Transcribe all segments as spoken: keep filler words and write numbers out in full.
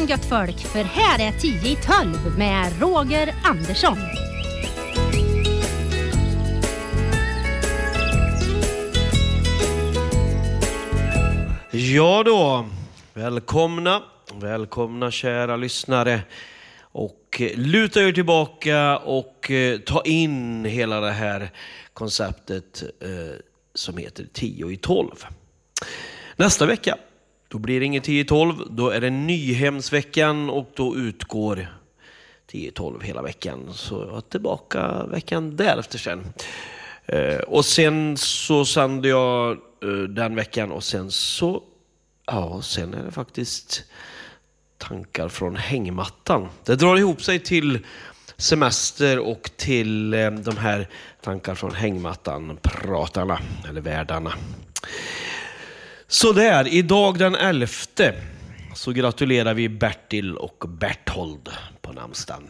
igen gött folk, för här är tio i tolv med Roger Andersson. Ja då, välkomna, välkomna kära lyssnare. Och luta er tillbaka och eh, ta in hela det här konceptet eh, som heter tio i tolv. Nästa vecka, då blir det ingen tio i tolv, då är det Nyhemsveckan och då utgår tio i tolv hela veckan. Så jag är tillbaka veckan därefter sen. Eh, och sen så sände jag eh, den veckan och sen så, ja, sen är det faktiskt tankar från hängmattan. Det drar ihop sig till semester och till eh, de här tankar från hängmattan pratarna eller värdarna. Så där, idag den elfte så gratulerar vi Bertil och Berthold på namnsdagen.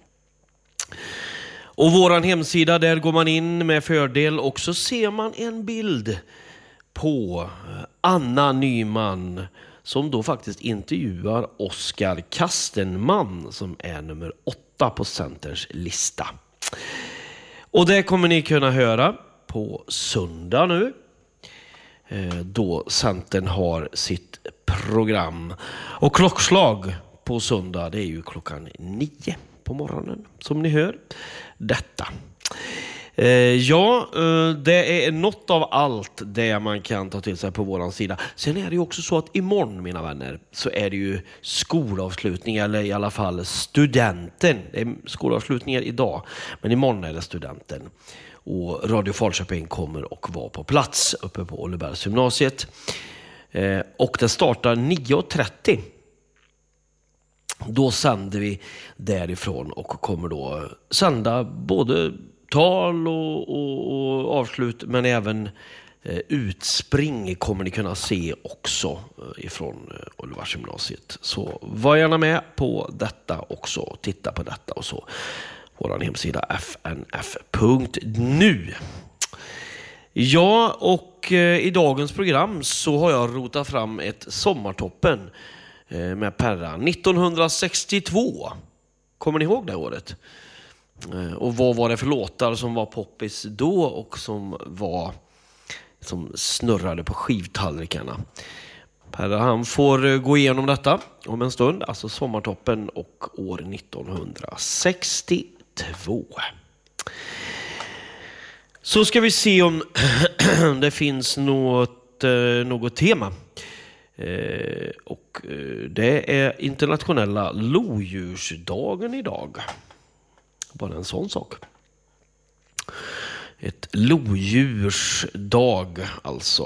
Och våran hemsida, där går man in med fördel och så ser man en bild på Anna Nyman som då faktiskt intervjuar Oskar Kastenman som är nummer åtta på Centerns lista. Och det kommer ni kunna höra på söndag nu, då Centern har sitt program. Och klockslag på söndag, det är ju klockan nio på morgonen som ni hör detta. Eh, ja, eh, det är något av allt det man kan ta till sig på våran sida. Sen är det ju också så att imorgon, mina vänner, så är det ju skolavslutning, eller i alla fall studenten. Det är skolavslutningar idag, men imorgon är det studenten. Och Radio Falköping kommer och vara på plats uppe på Ollebergs gymnasiet. Eh, och det startar nio och trettio. Då sänder vi därifrån och kommer då sända både tal och, och, och avslut, men även eh, utspring kommer ni kunna se också eh, ifrån eh, Ollebergs gymnasiet. Så var gärna med på detta också och titta på detta och så. Vår hemsida f n f punkt n u. Ja, och eh, i dagens program så har jag rotat fram ett sommartoppen eh, med Perra nittonhundrasextiotvå. Kommer ni ihåg det året? Eh, och vad var det för låtar som var poppis då och som var som snurrade på skivtallrikarna? Perra, han får eh, gå igenom detta om en stund, alltså sommartoppen och år nittonhundrasextiotvå. Så ska vi se om det finns något, eh, något tema. Eh, och eh, det är internationella lodjursdagen idag. Bara en sån sak. Ett lodjursdag alltså.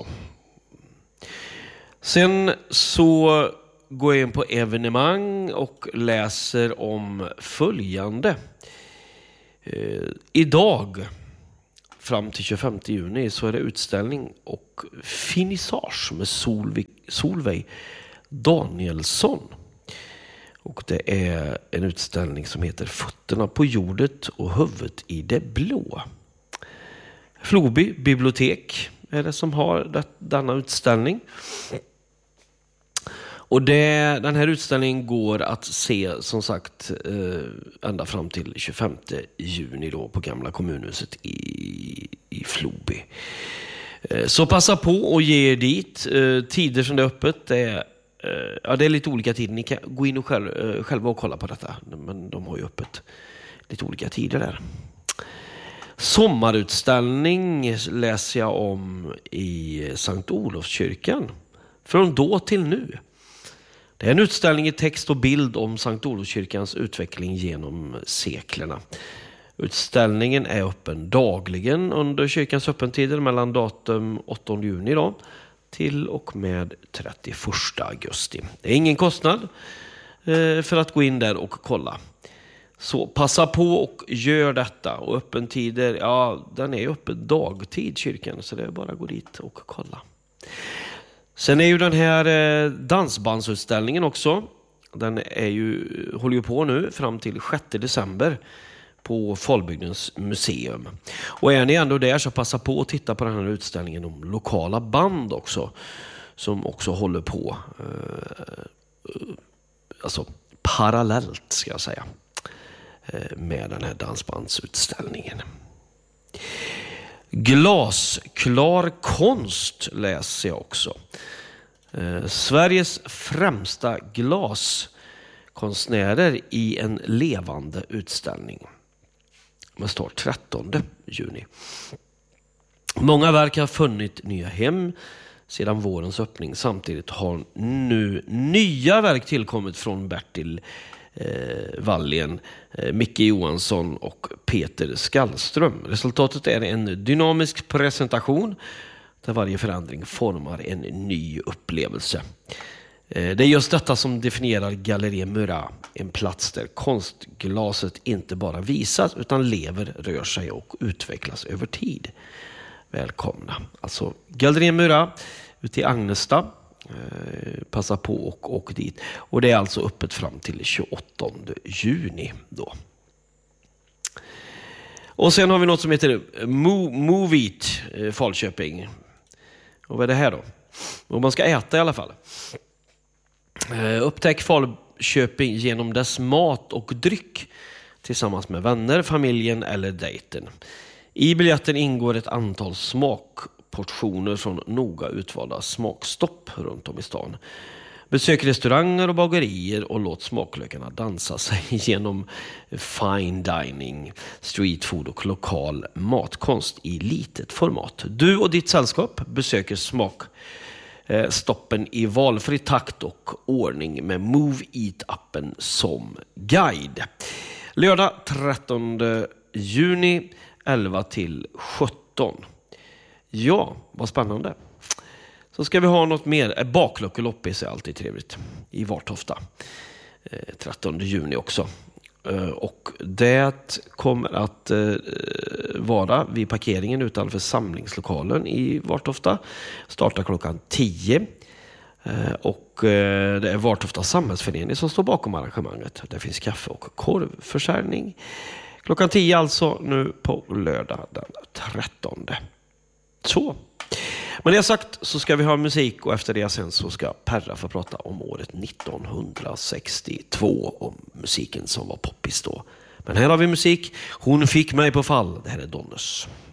Sen så går jag in på evenemang och läser om följande. Eh, idag fram till tjugofemte juni så är det utställning och finissage med Solveig, Solveig Danielsson. Och det är en utställning som heter Fötterna på jordet och huvudet i det blå. Floby bibliotek är det som har det, denna utställning. Och det, den här utställningen går att se som sagt eh, ända fram till tjugofemte juni då på Gamla kommunhuset i, i Floby. Eh, så passa på och ge er dit. Eh, tider som det är öppet, det är, eh, ja, det är lite olika tider. Ni kan gå in och själv, eh, själva och kolla på detta. Men de har ju öppet lite olika tider där. Sommarutställning läser jag om i Sankt Olofskyrkan. Från då till nu. Det är en utställning i text och bild om Sankt Olofskyrkans utveckling genom seklerna. Utställningen är öppen dagligen under kyrkans öppentider mellan datum åttonde juni då, till och med trettioförsta augusti. Det är ingen kostnad eh, för att gå in där och kolla. Så passa på och gör detta. Och öppentider, ja, den är öppen dagtid kyrkan, så det är bara att gå dit och kolla. Sen är ju den här eh, dansbandsutställningen också. Den är ju, håller ju på nu fram till sjätte december på Falbygdens museum. Och är ni ändå där så passa på att titta på den här utställningen om lokala band också. Som också håller på. Eh, alltså parallellt ska jag säga, med den här dansbandsutställningen. Glasklar konst läser jag också. Eh, Sveriges främsta glaskonstnärer i en levande utställning. Med start trettonde juni. Många verk har funnit nya hem sedan vårens öppning. Samtidigt har nu nya verk tillkommit från Bertil Eh, Wallien, eh, Micke Johansson och Peter Skallström. Resultatet är en dynamisk presentation där varje förändring formar en ny upplevelse. Eh, det är just detta som definierar Galleria Murat, en plats där konstglaset inte bara visas utan lever, rör sig och utvecklas över tid. Välkomna. Alltså Galleria Murat ute i Agnesta. Passa på och åk dit. Och det är alltså öppet fram till tjugoåttonde juni då. Och sen har vi något som heter Mo- Move It Falköping. Och vad är det här då? Och man ska äta i alla fall. Upptäck Falköping genom dess mat och dryck tillsammans med vänner, familjen eller dejten. I biljetten ingår ett antal smak portioner från noga utvalda smakstopp runt om i stan. Besök restauranger och bagerier och låt smaklökarna dansa sig genom fine dining, street food och lokal matkonst i litet format. Du och ditt sällskap besöker smakstoppen i valfri takt och ordning med Move Eat-appen som guide. Lördag trettonde juni elva till sjutton. Ja, vad spännande. Så ska vi ha något mer. Bakluckeloppis är alltid trevligt i Vartofta. trettonde juni också. Och det kommer att vara vid parkeringen utanför samlingslokalen i Vartofta. Startar klockan tio. Och det är Vartofta samhällsförening som står bakom arrangemanget. Det finns kaffe och korvförsäljning. Klockan tio alltså nu på lördag den trettonde. Så. Men det sagt så ska vi ha musik och efter det sen så ska Perra få prata om året nittonhundrasextiotvå, om musiken som var poppis då. Men här har vi musik. Hon fick mig på fall. Det här är Donners.